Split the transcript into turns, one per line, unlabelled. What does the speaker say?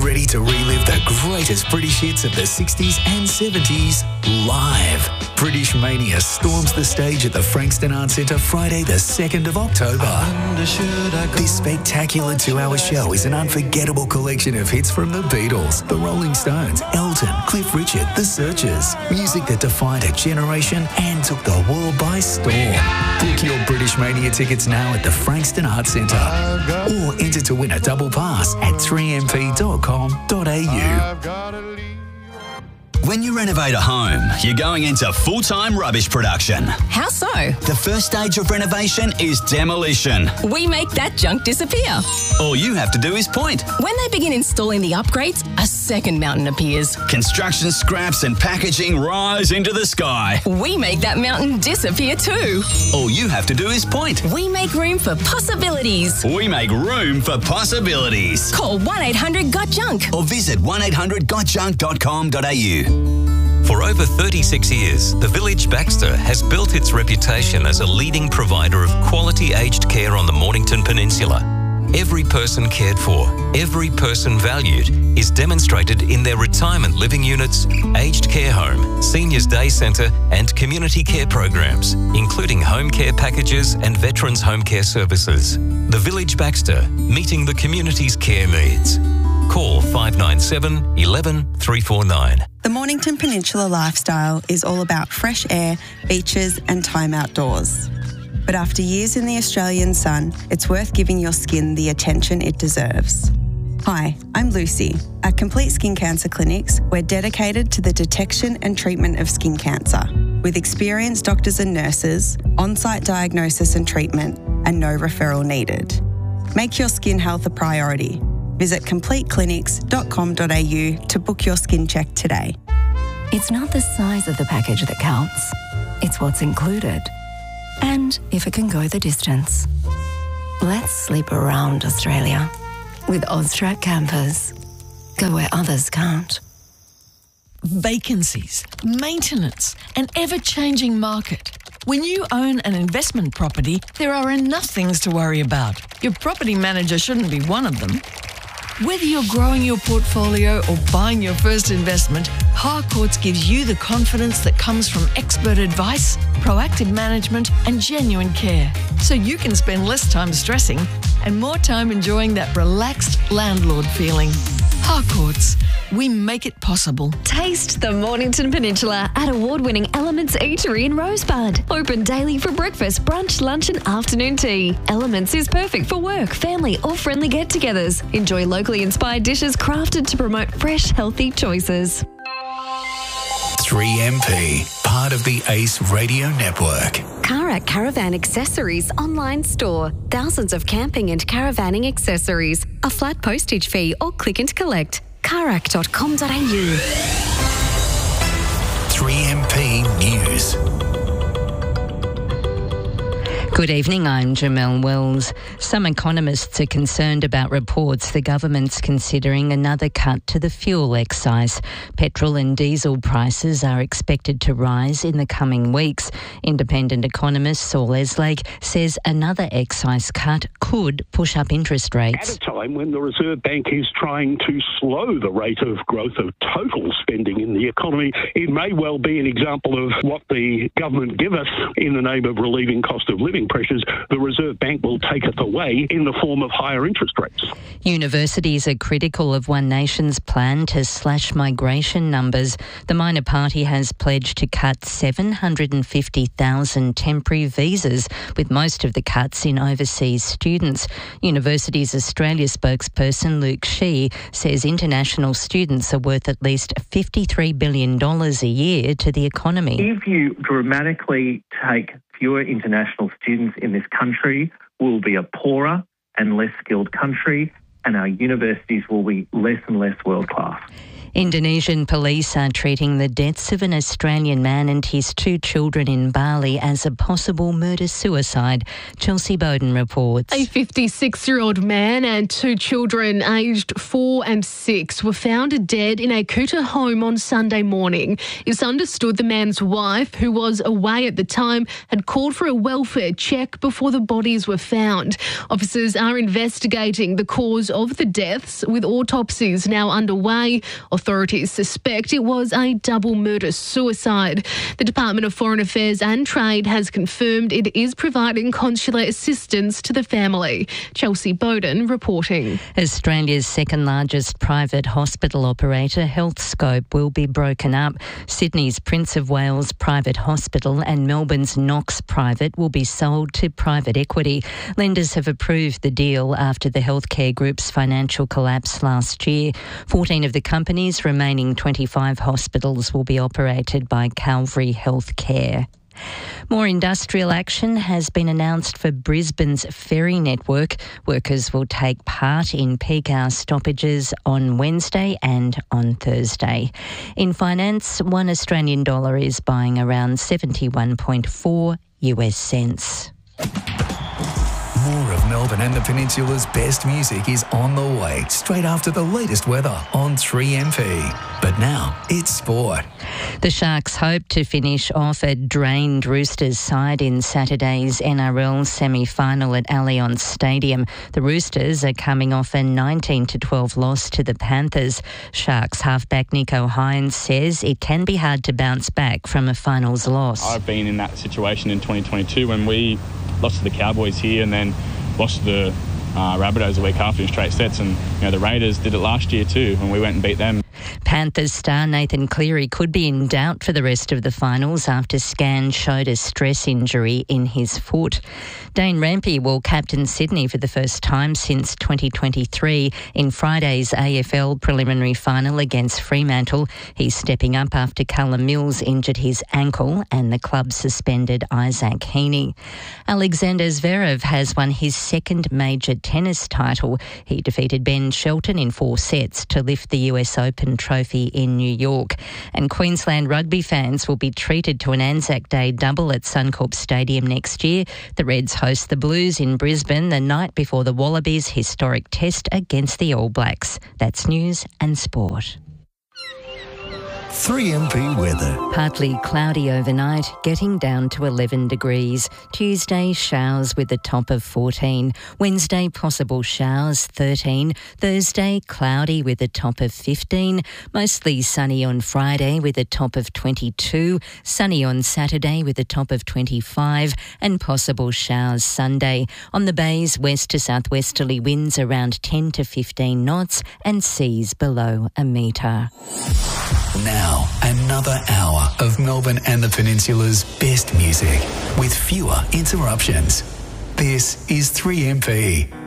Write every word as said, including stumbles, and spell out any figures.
ready to relive the greatest British hits of the sixties and seventies live. British Mania storms the stage at the Frankston Arts Centre Friday the second of October. This spectacular two-hour show is an unforgettable collection of hits from the Beatles, the Rolling Stones, Elton, Cliff Richard, The Searchers. Music that defined a generation and took the world by storm. Book your British Mania tickets now at the Frankston Arts Centre or enter to win a double pass at three m p dot com dot a u.
When you renovate a home, you're going into full-time rubbish production.
How so?
The first stage of renovation is demolition.
We make that junk disappear.
All you have to do is point.
When they begin installing the upgrades, a second mountain appears.
Construction scraps and packaging rise into the sky.
We make that mountain disappear too.
All you have to do is point.
We make room for possibilities.
We make room for possibilities.
Call one eight hundred got junk
or visit one eight hundred got junk dot com dot a u.
For over thirty-six years, the Village Baxter has built its reputation as a leading provider of quality aged care on the Mornington Peninsula. Every person cared for, every person valued is demonstrated in their retirement living units, aged care home, seniors day centre and community care programs, including home care packages and veterans home care services. The Village Baxter, meeting the community's care needs. Call five nine seven, one one, three four nine.
The Mornington Peninsula lifestyle is all about fresh air, beaches and time outdoors. But after years in the Australian sun, it's worth giving your skin the attention it deserves. Hi, I'm Lucy. At Complete Skin Cancer Clinics, we're dedicated to the detection and treatment of skin cancer, with experienced doctors and nurses, on-site diagnosis and treatment, and no referral needed. Make your skin health a priority. Visit complete clinics dot com dot a u to book your skin check today.
It's not the size of the package that counts, it's what's included. And if it can go the distance. Let's sleep around Australia with Austrac campers. Go where others can't.
Vacancies, maintenance, an ever-changing market. When you own an investment property, there are enough things to worry about. Your property manager shouldn't be one of them. Whether you're growing your portfolio or buying your first investment, Harcourts gives you the confidence that comes from expert advice, proactive management and genuine care. So you can spend less time stressing and more time enjoying that relaxed landlord feeling. Harcourts, we make it possible.
Taste the Mornington Peninsula at award-winning Elements Eatery in Rosebud. Open daily for breakfast, brunch, lunch and afternoon tea. Elements is perfect for work, family or friendly get-togethers. Enjoy locally inspired dishes crafted to promote fresh, healthy choices.
three M P, part of the Ace Radio Network.
Karak Caravan Accessories online store. Thousands of camping and caravanning accessories. A flat postage fee or click and collect. karak dot com dot a u.
three M P News.
Good evening, I'm Jamelle Wells. Some economists are concerned about reports the government's considering another cut to the fuel excise. Petrol and diesel prices are expected to rise in the coming weeks. Independent economist Saul Eslake says another excise cut could push up interest rates.
At a time when the Reserve Bank is trying to slow the rate of growth of total spending in the economy, it may well be an example of what the government give us in the name of relieving cost of living pressures. The Reserve Bank will taketh away in the form of higher interest rates.
Universities are critical of One Nation's plan to slash migration numbers. The minor party has pledged to cut seven hundred fifty thousand temporary visas, with most of the cuts in overseas students. Universities Australia spokesperson Luke Shee says international students are worth at least fifty-three billion dollars a year to the economy.
If you dramatically take fewer international students in this country, we'll be a poorer and less skilled country, and our universities will be less and less world class.
Indonesian police are treating the deaths of an Australian man and his two children in Bali as a possible murder-suicide. Chelsea Bowden reports.
A fifty-six-year-old man and two children aged four and six were found dead in a Kuta home on Sunday morning. It's understood the man's wife, who was away at the time, had called for a welfare check before the bodies were found. Officers are investigating the cause of the deaths, with autopsies now underway. Authorities suspect it was a double murder-suicide. The Department of Foreign Affairs and Trade has confirmed it is providing consular assistance to the family. Chelsea Bowden reporting.
Australia's second largest private hospital operator, Healthscope, will be broken up. Sydney's Prince of Wales Private Hospital and Melbourne's Knox Private will be sold to private equity. Lenders have approved the deal after the healthcare group's financial collapse last year. fourteen of the company's remaining twenty-five hospitals will be operated by Calvary Healthcare. More industrial action has been announced for Brisbane's ferry network. Workers will take part in peak hour stoppages on Wednesday and on Thursday. In finance, one Australian dollar is buying around seventy-one point four U S cents.
More of Melbourne and the Peninsula's best music is on the way, straight after the latest weather on three M P. But now, it's sport.
The Sharks hope to finish off a drained Roosters side in Saturday's N R L semi-final at Allianz Stadium. The Roosters are coming off a nineteen to twelve loss to the Panthers. Sharks halfback Nico Hines says it can be hard to bounce back from a finals loss.
I've been in that situation in twenty twenty-two when we lost to the Cowboys here and then lost to the uh, Rabbitohs a week after in straight sets, and you know the Raiders did it last year too when we went and beat them.
Panthers star Nathan Cleary could be in doubt for the rest of the finals after Scan showed a stress injury in his foot. Dane Rampy will captain Sydney for the first time since twenty twenty-three in Friday's A F L preliminary final against Fremantle. He's stepping up after Callum Mills injured his ankle and the club suspended Isaac Heaney. Alexander Zverev has won his second major tennis title. He defeated Ben Shelton in four sets to lift the U S Open trophy in New York. And Queensland rugby fans will be treated to an Anzac Day double at Suncorp Stadium next year. The Reds host the Blues in Brisbane the night before the Wallabies' historic test against the All Blacks. That's news and sport.
three M P weather.
Partly cloudy overnight, getting down to eleven degrees. Tuesday, showers with a top of fourteen. Wednesday, possible showers, thirteen. Thursday, cloudy with a top of fifteen. Mostly sunny on Friday with a top of twenty-two. Sunny on Saturday with a top of twenty-five. And possible showers Sunday. On the bays, west to southwesterly winds around ten to fifteen knots and seas below a metre.
Now, another hour of Melbourne and the Peninsula's best music with fewer interruptions. This is three M P.